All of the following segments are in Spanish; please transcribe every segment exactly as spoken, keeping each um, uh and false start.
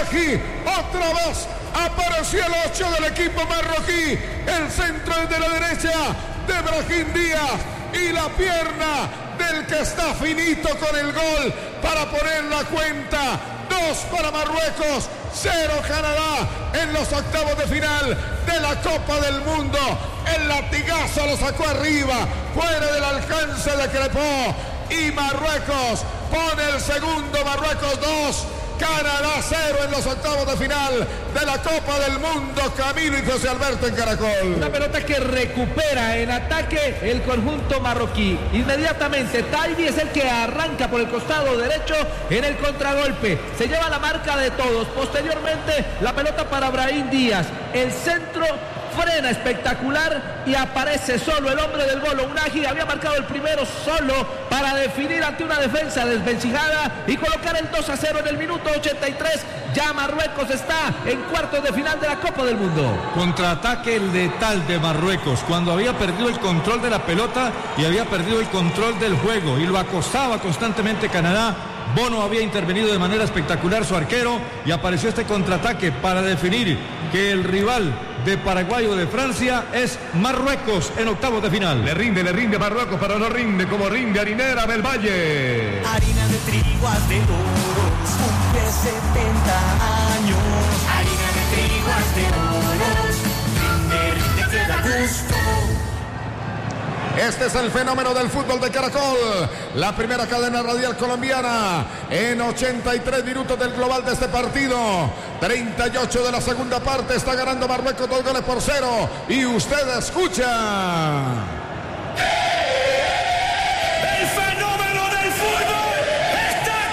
Unagi, otra vez apareció el ocho del equipo marroquí, el centro de la derecha de Brahim Díaz y la pierna del que está finito con el gol para poner la cuenta. Dos para Marruecos, cero Canadá en los octavos de final de la Copa del Mundo. El latigazo lo sacó arriba, fuera del alcance de Crepó, y Marruecos pone el segundo. Marruecos dos, Canadá cero en los octavos de final de la Copa del Mundo. Camilo y José Alberto en Caracol. Una pelota que recupera en ataque el conjunto marroquí. Inmediatamente Taibi es el que arranca por el costado derecho en el contragolpe. Se lleva la marca de todos. Posteriormente la pelota para Brahim Díaz. El centro frena espectacular y aparece solo el hombre del gol. Unagi había marcado el primero solo para definir ante una defensa desvencijada y colocar el dos a cero en el minuto ochenta y tres. Ya Marruecos está en cuartos de final de la Copa del Mundo. Contraataque letal de Marruecos cuando había perdido el control de la pelota y había perdido el control del juego y lo acosaba constantemente Canadá. Bono había intervenido de manera espectacular, su arquero, y apareció este contraataque para definir que el rival de Paraguay o de Francia es Marruecos en octavos de final. Le rinde, le rinde Marruecos, pero no rinde como rinde Harinera del Valle. Harina de trigo de oro, cumple setenta años. Harina de trigo de oro, rinde, rinde, queda gusto. Este es el fenómeno del fútbol de Caracol, la primera cadena radial colombiana en ochenta y tres minutos del global de este partido. treinta y ocho de la segunda parte, está ganando Marruecos dos goles por cero y usted escucha. El fenómeno del fútbol está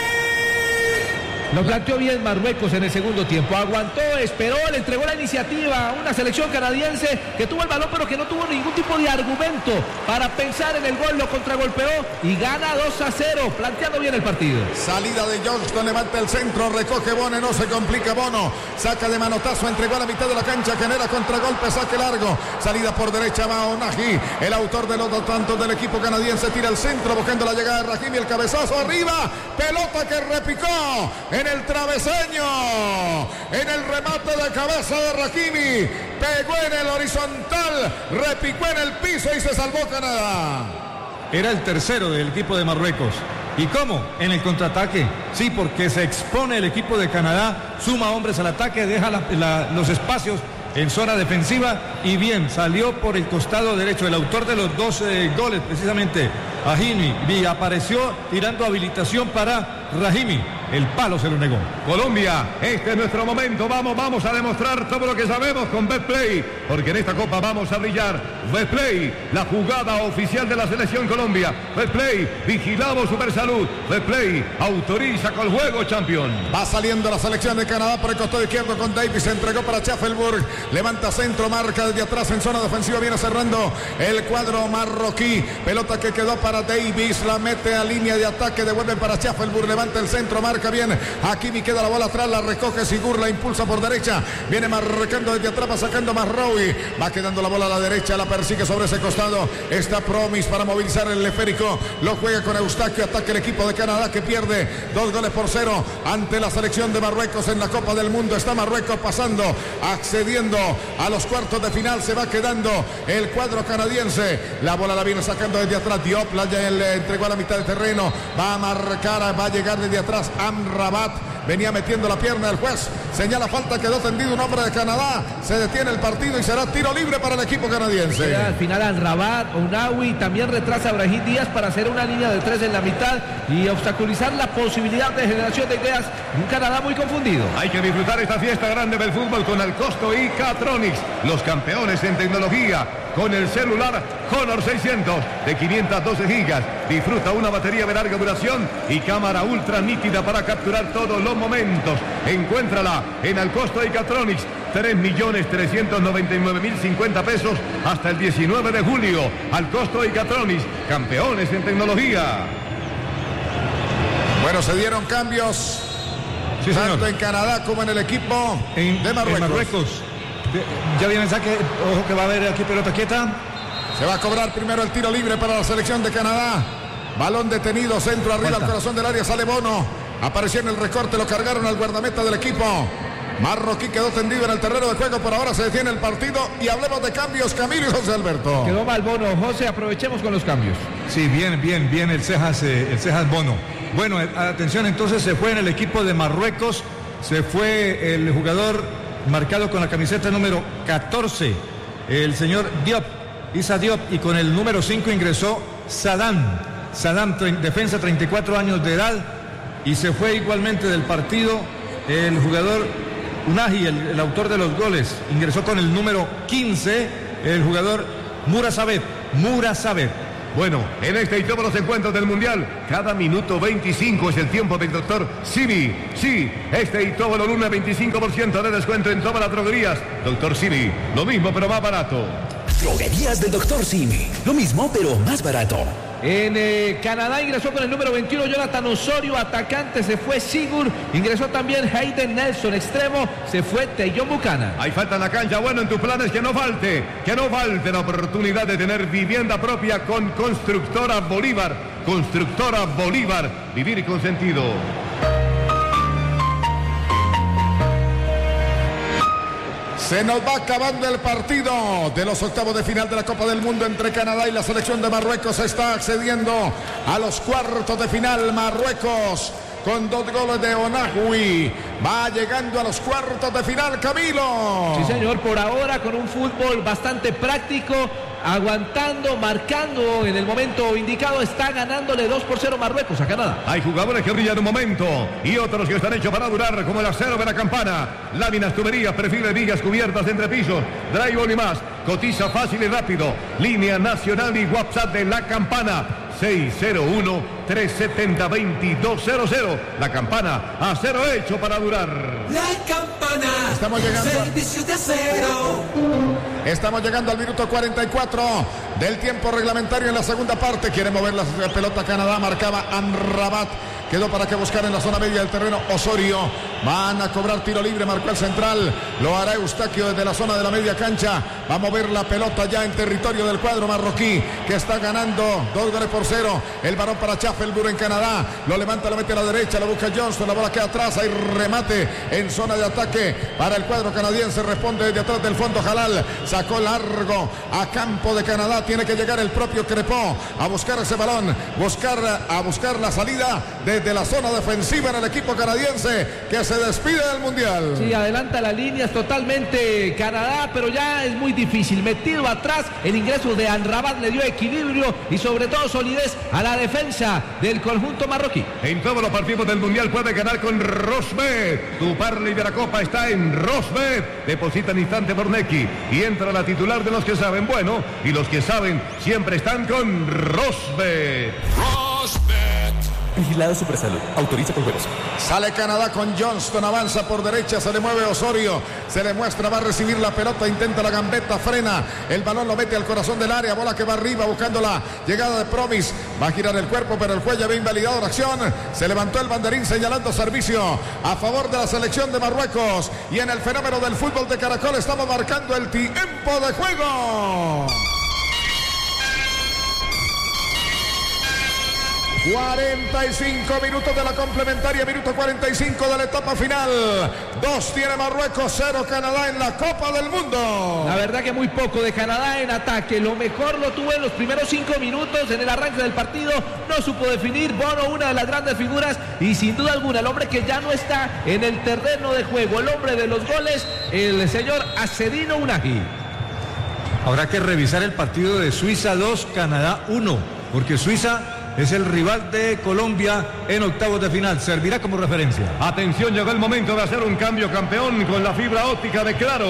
aquí. Lo planteó bien Marruecos en el segundo tiempo, aguantó, esperó, le entregó la iniciativa a una selección canadiense que tuvo el balón pero que no tuvo ningún tipo de argumento para pensar en el gol, lo contragolpeó y gana dos a cero, planteando bien el partido. Salida de Johnston, levanta el centro, recoge Bono, no se complica Bono, saca de manotazo, entregó a la mitad de la cancha, genera contragolpe, saque largo, salida por derecha va Unagi, el autor de los dos tantos del equipo canadiense, tira el centro buscando la llegada de Rahimi, el cabezazo arriba, pelota que repicó en el travesaño, en el remate de cabeza de Rahimi, pegó en el horizontal, repicó en el piso y se salvó Canadá. Era el tercero del equipo de Marruecos. ¿Y cómo? En el contraataque. Sí, porque se expone el equipo de Canadá, suma hombres al ataque, deja la, la, los espacios en zona defensiva y bien, salió por el costado derecho. El autor de los dos eh, goles, precisamente, Rahimi, y apareció tirando habilitación para Rahimi. El palo se lo negó. Colombia, este es nuestro momento. Vamos, vamos a demostrar todo lo que sabemos con Betplay, porque en esta Copa vamos a brillar. Betplay, la jugada oficial de la Selección Colombia. Betplay, vigilamos Supersalud. Betplay, autoriza con el juego, campeón. Va saliendo la selección de Canadá por el costado izquierdo con Davis, se entregó para Schaffelburg, levanta centro, marca desde atrás en zona defensiva, viene cerrando el cuadro marroquí. Pelota que quedó para Davis, la mete a línea de ataque, devuelve para Schaffelburg, levanta el centro, marca bien. Hakimi, queda la bola atrás, la recoge Sigur, la impulsa por derecha, viene marcando desde atrás, va sacando Marroui, va quedando la bola a la derecha, la persigue sobre ese costado, está Promis para movilizar el esférico, lo juega con Eustaquio, ataca el equipo de Canadá que pierde dos goles por cero ante la selección de Marruecos en la Copa del Mundo. Está Marruecos pasando, accediendo a los cuartos de final, se va quedando el cuadro canadiense, la bola la viene sacando desde atrás, Diop la ya le entregó a la mitad del terreno, va a marcar, va a llegar desde atrás Amrabat, venía metiendo la pierna del juez, señala falta, quedó tendido un hombre de Canadá, se detiene el partido y será tiro libre para el equipo canadiense. Queda al final Amrabat, Ounaoui, también retrasa a Brahim Díaz para hacer una línea de tres en la mitad y obstaculizar la posibilidad de generación de ideas. Un Canadá muy confundido. Hay que disfrutar esta fiesta grande del fútbol con Alcosto y Catronics, los campeones en tecnología. Con el celular Honor seiscientos de quinientos doce gigas. Disfruta una batería de larga duración y cámara ultra nítida para capturar todos los momentos. Encuéntrala en Alcosto y Catronics. tres millones trescientos noventa y nueve mil cincuenta pesos hasta el diecinueve de julio. Alcosto y Catronics, campeones en tecnología. Bueno, se dieron cambios, sí, tanto señor, en Canadá como en el equipo en, de Marruecos. En Marruecos. Ya viene el saque, ojo que va a haber aquí pelota quieta. Se va a cobrar primero el tiro libre para la selección de Canadá. Balón detenido, centro arriba, al corazón del área, sale Bono. Apareció en el recorte, lo cargaron al guardameta del equipo marroquí, quedó tendido en el terreno de juego. Por ahora se detiene el partido y hablemos de cambios, Camilo y José Alberto. Quedó mal Bono, José, aprovechemos con los cambios. Sí, bien, bien, bien el Cejas, eh, el Cejas Bono. Bueno, atención, entonces se fue en el equipo de Marruecos, se fue el jugador marcado con la camiseta número catorce, el señor Diop, Issa Diop, y con el número cinco ingresó Saddam, Saddam, defensa, treinta y cuatro años de edad, y se fue igualmente del partido el jugador Unahi, el, el autor de los goles, ingresó con el número quince, el jugador Murasabet, Murasabet. Bueno, en este y todos los encuentros del Mundial, cada minuto veinticinco es el tiempo del doctor Simi. Sí, este y todos los lunes, veinticinco por ciento de descuento en todas las droguerías. doctor Simi, lo mismo pero más barato. Droguerías del doctor Simi, lo mismo pero más barato. En eh, Canadá ingresó con el número veintiuno Jonathan Osorio, atacante, se fue Sigur, ingresó también Hayden Nelson, extremo, se fue Teyon Buchanan. Hay falta en la cancha, bueno, en tus planes que no falte, que no falte la oportunidad de tener vivienda propia con Constructora Bolívar. Constructora Bolívar, vivir con sentido. Se nos va acabando el partido de los octavos de final de la Copa del Mundo entre Canadá y la selección de Marruecos. Está accediendo a los cuartos de final. Marruecos con dos goles de Onahui va llegando a los cuartos de final, Camilo. Sí, señor, por ahora con un fútbol bastante práctico, aguantando, marcando en el momento indicado, está ganándole dos por cero Marruecos a Canadá. Hay jugadores que brillan un momento y otros que están hechos para durar, como el acero de la Campana, láminas, tuberías, perfiles, vigas, cubiertas, entrepisos, drywall y más. Cotiza fácil y rápido. Línea nacional y WhatsApp de la Campana, seis cero uno, tres siete cero, dos dos cero cero. La Campana, acero hecho para durar. La Campana, estamos llegando, servicios de acero. Estamos llegando al minuto cuarenta y cuatro del tiempo reglamentario en la segunda parte. Quiere mover la pelota Canadá, marcaba Amrabat. Quedó para que buscar en la zona media del terreno Osorio. Van a cobrar tiro libre, marcó el central. Lo hará Eustaquio desde la zona de la media cancha. Va a mover la pelota ya en territorio del cuadro marroquí, que está ganando dos goles por cero. El balón para Chafelbur en Canadá. Lo levanta, lo mete a la derecha, lo busca Johnston. La bola queda atrás. Hay remate en zona de ataque para el cuadro canadiense. Responde desde atrás del fondo Jalal. Sacó largo a campo de Canadá. Tiene que llegar el propio Crepó a buscar ese balón. Buscar, a buscar la salida desde la zona defensiva en el equipo canadiense, que se despide del Mundial. Sí, adelanta las líneas totalmente Canadá, pero ya es muy difícil. Metido atrás, el ingreso de Amrabat le dio equilibrio y sobre todo solidez a la defensa del conjunto marroquí. En todos los partidos del Mundial puede ganar con Rosbet. Tu parlay de la Copa está en Rosbet. Deposita en instante por Neki y entra la titular de los que saben. Bueno, y los que saben siempre están con Rosbet. Rosbet. Vigilado Supersalud. Autoriza con juegos. Sale Canadá con Johnston, avanza por derecha, se le mueve Osorio, se le muestra, va a recibir la pelota, intenta la gambeta, frena, el balón lo mete al corazón del área, bola que va arriba buscando la llegada de Promis, va a girar el cuerpo, pero el cuello había invalidado la acción, se levantó el banderín señalando servicio a favor de la selección de Marruecos, y en el fenómeno del fútbol de Caracol estamos marcando el tiempo de juego. cuarenta y cinco minutos de la complementaria, minuto cuarenta y cinco de la etapa final. Dos tiene Marruecos, cero Canadá en la Copa del Mundo. La verdad que muy poco de Canadá en ataque. Lo mejor lo tuvo en los primeros cinco minutos en el arranque del partido. No supo definir. Bono, una de las grandes figuras y sin duda alguna el hombre que ya no está en el terreno de juego, el hombre de los goles, el señor Acedino Unahi. Habrá que revisar el partido de Suiza dos, Canadá uno, porque Suiza es el rival de Colombia en octavos de final. Servirá como referencia. Atención, llegó el momento de hacer un cambio, campeón, con la fibra óptica de Claro.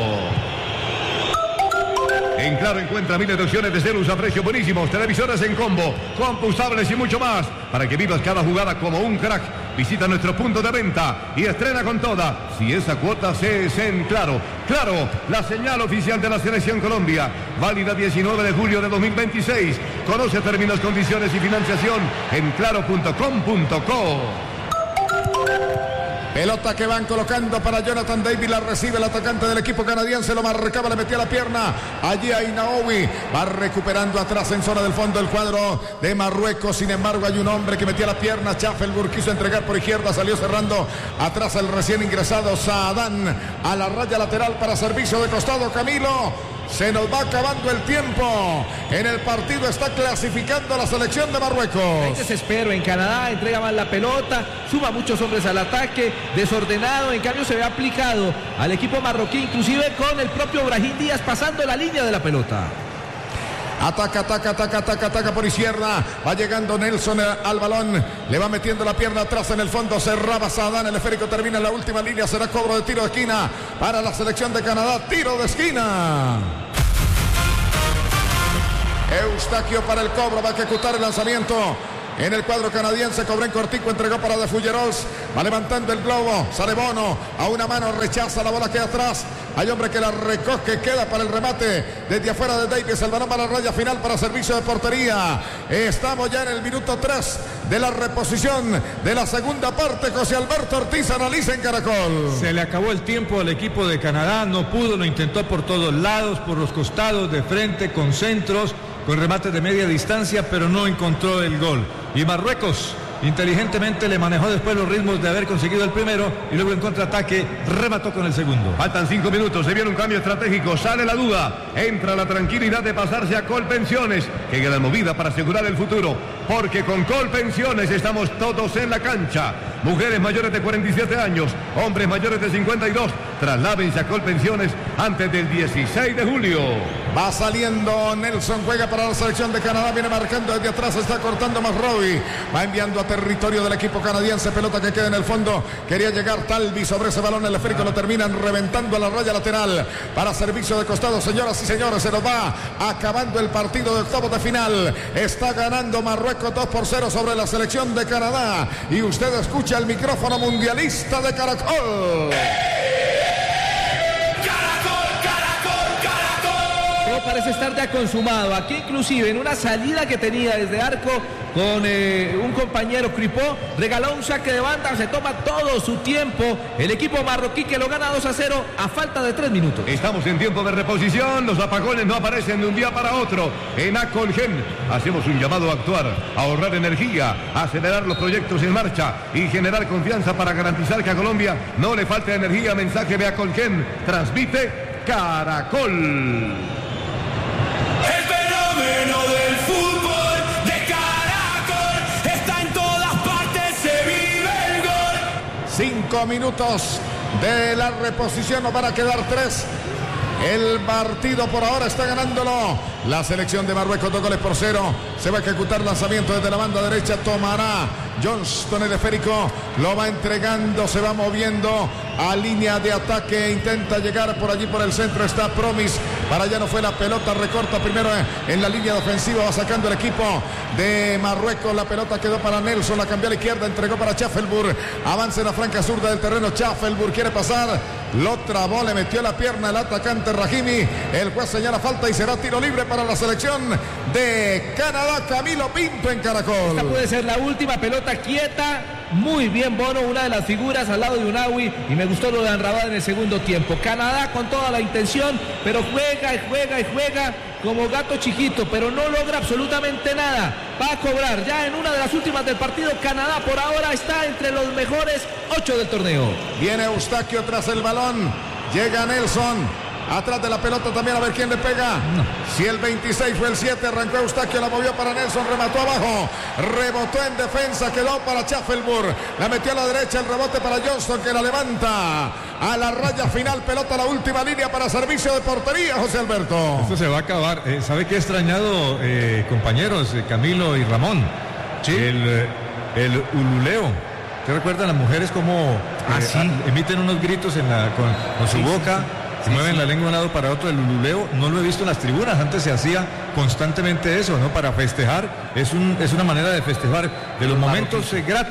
En Claro encuentra miles de opciones de celus a precios buenísimos, televisores en combo, compostables y mucho más, para que vivas cada jugada como un crack. Visita nuestro punto de venta y estrena con toda. Si esa cuota se es en Claro. Claro, la señal oficial de la Selección Colombia. Válida diecinueve de julio de dos mil veintiséis. Conoce términos, condiciones y financiación en claro punto com punto co. Pelota que van colocando para Jonathan David, la recibe el atacante del equipo canadiense, lo marcaba, le metía la pierna allí a Inaoui, va recuperando atrás en zona del fondo el cuadro de Marruecos. Sin embargo hay un hombre que metía la pierna, Schaffelburg quiso entregar por izquierda, salió cerrando atrás el recién ingresado Saadán a la raya lateral para servicio de costado. Camilo, se nos va acabando el tiempo. En el partido está clasificando la selección de Marruecos. Hay desespero en Canadá, entrega mal la pelota, suma muchos hombres al ataque, desordenado, en cambio se ve aplicado al equipo marroquí, inclusive con el propio Brahim Díaz pasando la línea de la pelota. Ataca, ataca, ataca, ataca, ataca por izquierda. Va llegando Nelson al balón. Le va metiendo la pierna atrás en el fondo. Cerraba Saadán. El esférico termina en la última línea. Será cobro de tiro de esquina para la selección de Canadá. Tiro de esquina. Eustaquio para el cobro. Va a ejecutar el lanzamiento. En el cuadro canadiense, Cobren Cortico entregó para De Fulleros, va levantando el globo, sale Bono, a una mano rechaza la bola que atrás, hay hombre que la recoge, queda para el remate, desde afuera de Davis, el balón para la raya final para servicio de portería. Estamos ya en el minuto tres de la reposición de la segunda parte. José Alberto Ortiz analiza en Caracol. Se le acabó el tiempo al equipo de Canadá, no pudo, lo intentó por todos lados, por los costados, de frente, con centros, con remates de media distancia, pero no encontró el gol. Y Marruecos inteligentemente le manejó después los ritmos de haber conseguido el primero y luego en contraataque remató con el segundo. Faltan cinco minutos, se viene un cambio estratégico, sale la duda, entra la tranquilidad de pasarse a Colpensiones, que queda movida para asegurar el futuro, porque con Colpensiones estamos todos en la cancha. Mujeres mayores de cuarenta y siete años, hombres mayores de cincuenta y dos, trasládense a Colpensiones antes del dieciséis de julio. Va saliendo Nelson, juega para la selección de Canadá, viene marcando desde atrás, está cortando Masrovi, va enviando a territorio del equipo canadiense, pelota que queda en el fondo, quería llegar Talvi sobre ese balón, el esférico lo terminan reventando a la raya lateral para servicio de costado. Señoras y señores, se nos va acabando el partido de octavos de final, está ganando Marruecos dos por cero sobre la selección de Canadá y usted escucha el micrófono mundialista de Caracol. Parece estar ya consumado. Aquí inclusive en una salida que tenía desde arco con eh, un compañero Cripó, regaló un saque de banda, se toma todo su tiempo el equipo marroquí que lo gana dos a cero a falta de tres minutos. Estamos en tiempo de reposición, los apagones no aparecen de un día para otro. En Acolgen hacemos un llamado a actuar, a ahorrar energía, a acelerar los proyectos en marcha y generar confianza para garantizar que a Colombia no le falte energía. Mensaje de Acolgen, transmite Caracol. El fenómeno del fútbol de Caracol está en todas partes, se vive el gol. Cinco minutos de la reposición, nos van a quedar tres. El partido por ahora está ganándolo la selección de Marruecos, dos goles por cero. Se va a ejecutar lanzamiento desde la banda derecha, tomará Johnston el esférico, lo va entregando, se va moviendo a línea de ataque, intenta llegar por allí por el centro, está Promis, para allá no fue la pelota, recorta primero en la línea defensiva, va sacando el equipo de Marruecos, la pelota quedó para Nelson, la cambió a la izquierda, entregó para Schaffelburg, avanza en la franca zurda del terreno, Schaffelburg quiere pasar, lo trabó, le metió la pierna el atacante Rahimi, el juez señala falta y será tiro libre para la selección de Canadá. Camilo Pinto en Caracol. Esta puede ser la última pelota quieta. Muy bien Bono, una de las figuras al lado de Unawi, y me gustó lo de Anrabada en el segundo tiempo. Canadá con toda la intención, pero juega y juega y juega como gato chiquito, pero no logra absolutamente nada. Va a cobrar ya en una de las últimas del partido. Canadá por ahora está entre los mejores ocho del torneo. Viene Eustaquio tras el balón, llega Nelson. Atrás de la pelota también, a ver quién le pega. No. Si el veintiséis fue el siete, arrancó Eustaquio, la movió para Nelson, remató abajo, rebotó en defensa, quedó para Schaffelburg, la metió a la derecha, el rebote para Johnston que la levanta a la raya final, pelota a la última línea para servicio de portería, José Alberto. Esto se va a acabar. Eh, ¿Sabe qué he extrañado, eh, compañeros, eh, Camilo y Ramón? Sí. El, eh, el ululeo. ¿Te recuerdan las mujeres cómo ah, eh, sí. emiten unos gritos en la, con, con su sí, boca? Sí. Se sí, mueven sí. la lengua de un lado para otro, el ululeo, no lo he visto en las tribunas, antes se hacía constantemente eso, ¿no? Para festejar, es, un, es una manera de festejar de los momentos eh, gratos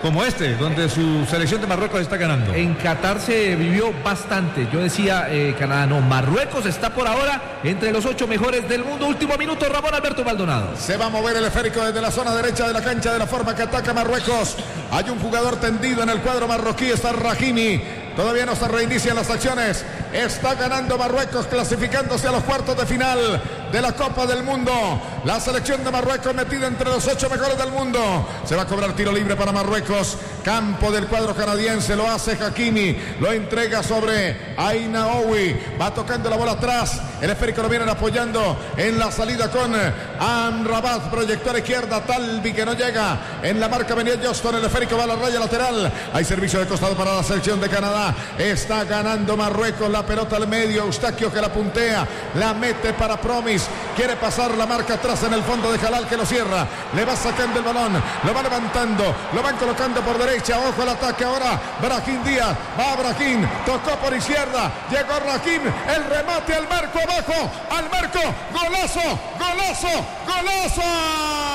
como este, donde su selección de Marruecos está ganando. En Qatar se vivió bastante. Yo decía, eh, Canadá no, Marruecos está por ahora entre los ocho mejores del mundo. Último minuto, Ramón Alberto Maldonado. Se va a mover el esférico desde la zona derecha de la cancha de la forma que ataca Marruecos. Hay un jugador tendido en el cuadro marroquí, está Rahimi. Todavía no se reinician las acciones. Está ganando Marruecos, clasificándose a los cuartos de final de la Copa del Mundo. La selección de Marruecos metida entre los ocho mejores del mundo. Se va a cobrar tiro libre para Marruecos. Campo del cuadro canadiense. Lo hace Hakimi. Lo entrega sobre Ainaoui. Va tocando la bola atrás. El esférico lo vienen apoyando en la salida con Amrabat. Proyector izquierda. Talbi que no llega. En la marca venía Johnston. El esférico va a la raya lateral. Hay servicio de costado para la selección de Canadá. Está ganando Marruecos, la pelota al medio, Eustaquio que la puntea, la mete para Promis, quiere pasar la marca atrás en el fondo de Jalal que lo cierra, le va sacando el balón, lo va levantando, lo van colocando por derecha, ojo al ataque ahora, Brahim Díaz, va Brahim, tocó por izquierda, llegó Rahim, el remate al marco abajo, al marco, golazo, golazo, golazo.